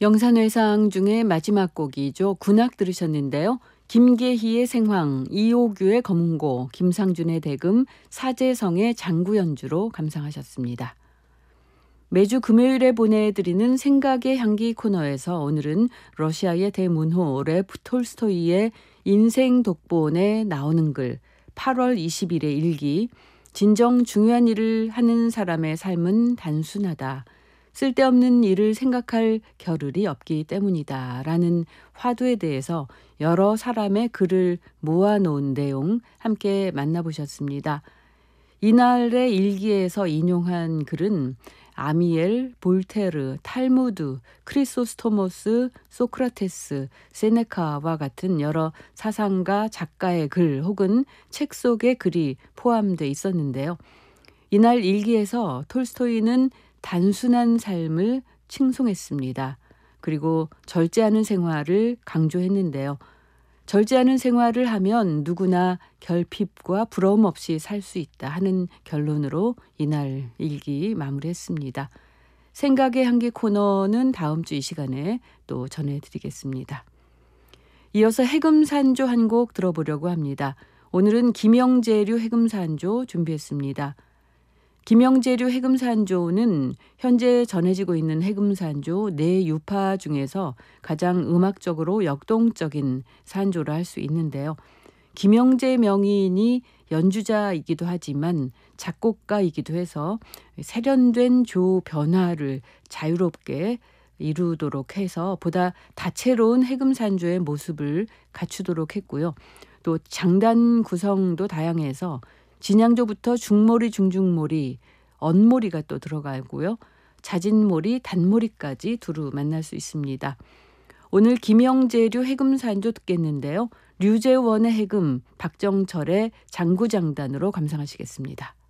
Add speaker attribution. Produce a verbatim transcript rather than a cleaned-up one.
Speaker 1: 영산회상 중에 마지막 곡이죠. 군악 들으셨는데요. 김계희의 생황, 이호규의 검은고, 김상준의 대금, 사재성의 장구 연주로 감상하셨습니다. 매주 금요일에 보내드리는 생각의 향기 코너에서 오늘은 러시아의 대문호 레프 톨스토이의 인생 독본에 나오는 글, 팔월 이십일의 일기, 진정 중요한 일을 하는 사람의 삶은 단순하다. 쓸데없는 일을 생각할 겨를이 없기 때문이다. 라는 화두에 대해서 여러 사람의 글을 모아놓은 내용 함께 만나보셨습니다. 이날의 일기에서 인용한 글은 아미엘, 볼테르, 탈무드, 크리소스토모스, 소크라테스, 세네카와 같은 여러 사상가, 작가의 글 혹은 책 속의 글이 포함되어 있었는데요. 이날 일기에서 톨스토이는 단순한 삶을 칭송했습니다. 그리고 절제하는 생활을 강조했는데요. 절제하는 생활을 하면 누구나 결핍과 부러움 없이 살 수 있다 하는 결론으로 이날 일기 마무리했습니다. 생각의 향기 코너는 다음 주 이 시간에 또 전해드리겠습니다. 이어서 해금산조 한 곡 들어보려고 합니다. 오늘은 김영재류 해금산조 준비했습니다. 김영재류 해금산조는 현재 전해지고 있는 해금산조 네 유파 중에서 가장 음악적으로 역동적인 산조를 할 수 있는데요. 김영재 명인이 연주자이기도 하지만 작곡가이기도 해서 세련된 조 변화를 자유롭게 이루도록 해서 보다 다채로운 해금산조의 모습을 갖추도록 했고요. 또 장단 구성도 다양해서 진양조부터 중모리, 중중모리, 언모리가 또 들어가고요. 자진모리, 단모리까지 두루 만날 수 있습니다. 오늘 김영재류 해금산조 듣겠는데요. 류재원의 해금, 박정철의 장구장단으로 감상하시겠습니다.